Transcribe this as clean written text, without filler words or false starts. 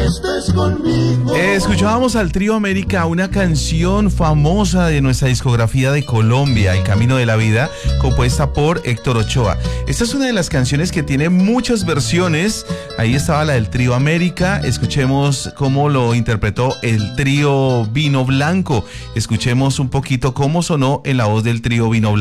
estés conmigo. Escuchábamos al Trío América, una canción famosa de nuestra discografía de Colombia, El Camino de la Vida, compuesta por Héctor Ochoa. Esta es una de las canciones que tiene muchas versiones. Ahí estaba la del Trío América. Escuchemos cómo lo interpretó el Trío Vino Blanco. Escuchemos un poquito cómo sonó en la voz del Trío Vino Blanco.